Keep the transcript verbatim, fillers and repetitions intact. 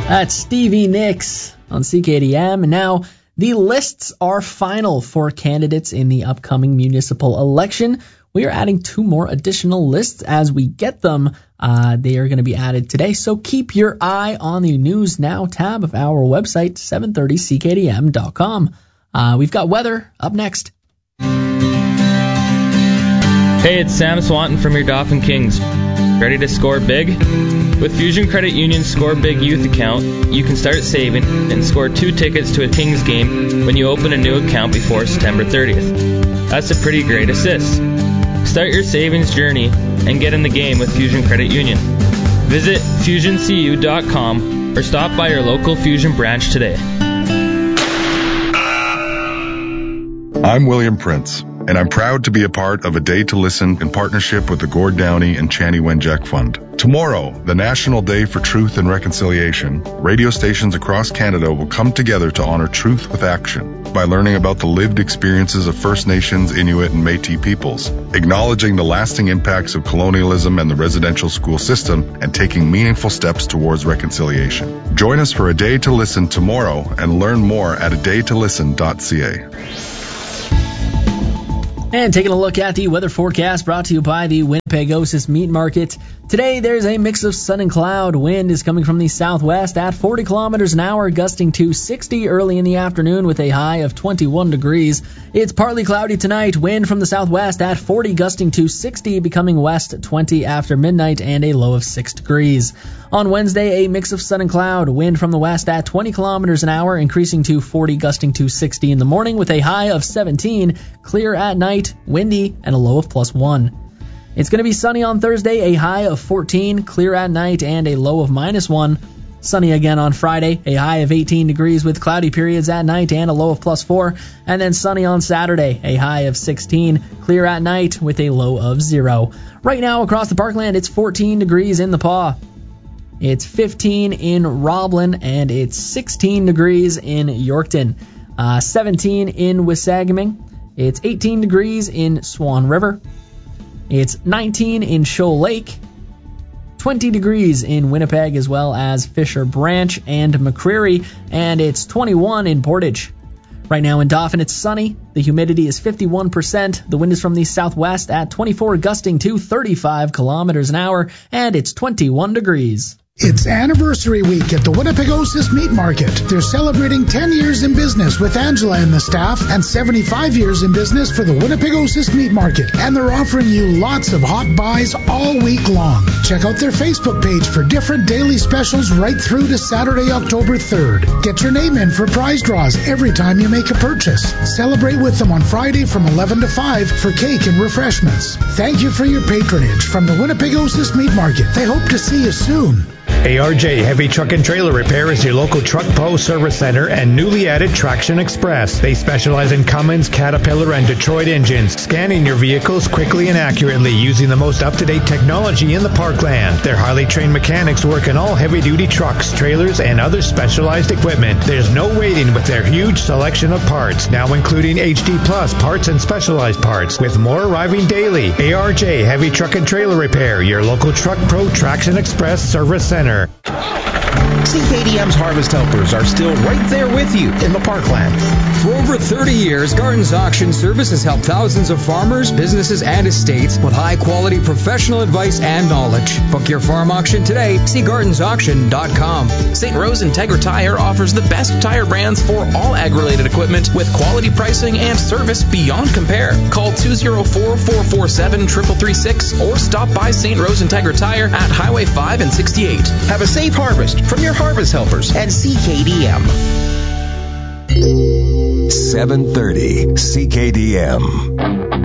That's Stevie Nicks on C K D M. And now the lists are final for candidates in the upcoming municipal election. We are adding two more additional lists as we get them. Uh, they are going to be added today, so keep your eye on the News Now tab of our website, seven thirty C K D M dot com. Uh, we've got weather up next. Hey, it's Sam Swanton from your Dauphin Kings. Ready to score big? With Fusion Credit Union's Score Big Youth account, you can start saving and score two tickets to a Kings game when you open a new account before September thirtieth. That's a pretty great assist. Start your savings journey and get in the game with Fusion Credit Union. Visit fusion c u dot com or stop by your local Fusion branch today. I'm William Prince, and I'm proud to be a part of A Day to Listen in partnership with the Gord Downey and Chani Wenjack Fund. Tomorrow, the National Day for Truth and Reconciliation, radio stations across Canada will come together to honor truth with action by learning about the lived experiences of First Nations, Inuit, and Métis peoples, acknowledging the lasting impacts of colonialism and the residential school system, and taking meaningful steps towards reconciliation. Join us for A Day to Listen tomorrow and learn more at a day to listen dot c a. And taking a look at the weather forecast brought to you by the Winnipeg Osis Meat Market. Today, there's a mix of sun and cloud. Wind is coming from the southwest at forty kilometers an hour, gusting to sixty early in the afternoon with a high of twenty-one degrees. It's partly cloudy tonight. Wind from the southwest at forty, gusting to sixty, becoming west at twenty after midnight, and a low of six degrees. On Wednesday, a mix of sun and cloud. Wind from the west at twenty kilometers an hour, increasing to forty, gusting to sixty in the morning with a high of seventeen. Clear at night, windy, and a low of plus one. It's going to be sunny on Thursday, a high of fourteen, clear at night, and a low of minus one. Sunny again on Friday, a high of eighteen degrees with cloudy periods at night and a low of plus four. And then sunny on Saturday, a high of sixteen, clear at night with a low of zero. Right now across the parkland, it's fourteen degrees in the Paw. It's fifteen in Roblin, and it's sixteen degrees in Yorkton. Uh, seventeen in Wissagaming. It's eighteen degrees in Swan River. It's nineteen in Shoal Lake, twenty degrees in Winnipeg, as well as Fisher Branch and McCreary, and it's twenty-one in Portage. Right now in Dauphin, it's sunny. The humidity is fifty-one percent. The wind is from the southwest at twenty-four, gusting to thirty-five kilometers an hour, and it's twenty-one degrees. It's anniversary week at the Winnipeg Osis Meat Market. They're celebrating ten years in business with Angela and the staff, and seventy-five years in business for the Winnipeg Osis Meat Market. And they're offering you lots of hot buys all week long. Check out their Facebook page for different daily specials right through to Saturday, October third. Get your name in for prize draws every time you make a purchase. Celebrate with them on Friday from eleven to five for cake and refreshments. Thank you for your patronage from the Winnipeg Osis Meat Market. They hope to see you soon. A R J Heavy Truck and Trailer Repair is your local Truck Pro service center and newly added Traction Express. They specialize in Cummins, Caterpillar, and Detroit engines, scanning your vehicles quickly and accurately using the most up-to-date technology in the parkland. Their highly trained mechanics work in all heavy-duty trucks, trailers, and other specialized equipment. There's no waiting with their huge selection of parts, now including H D Plus parts and specialized parts, with more arriving daily. A R J Heavy Truck and Trailer Repair, your local Truck Pro Traction Express service center. C K D M's Harvest Helpers are still right there with you in the parkland. For over thirty years, Gardens Auction Service has helped thousands of farmers, businesses, and estates with high-quality professional advice and knowledge. Book your farm auction today. See gardens auction dot com. Saint Rose Integra Tire offers the best tire brands for all ag-related equipment with quality pricing and service beyond compare. Call two oh four, four four seven, three three three six or stop by Saint Rose Integra Tire at Highway five and sixty-eight. Have a safe harvest from your Harvest Helpers and C K D M. seven thirty C K D M.